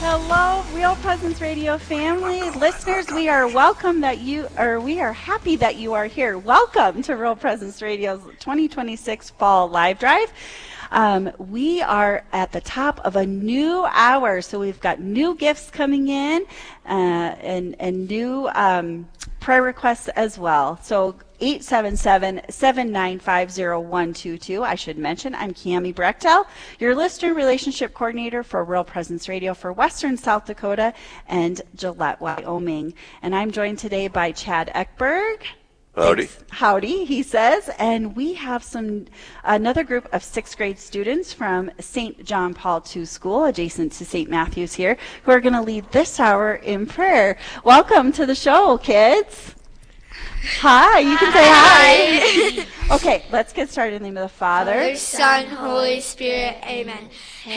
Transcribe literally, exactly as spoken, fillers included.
Hello, Real Presence Radio family, listeners. We are welcome that you, or we are happy that you are here. Welcome to Real Presence Radio's twenty twenty-six Fall Live Drive. Um, we are at the top of a new hour, so we've got new gifts coming in uh, and and new um, prayer requests as well. So eight seven seven, seven nine five, zero one two two. I should mention I'm Cami Brechtel, your listener relationship coordinator for Real Presence Radio for Western South Dakota and Gillette, Wyoming. And I'm joined today by Chad Eckberg. Howdy. Thanks. Howdy, he says. And we have some another group of sixth grade students from Saint John Paul the Second School, adjacent to Saint Matthew's here, who are going to lead this hour in prayer. Welcome to the show, kids. Hi, you can say hi. Okay, let's get started in the name of the Father, Father, Son, Holy Spirit, amen.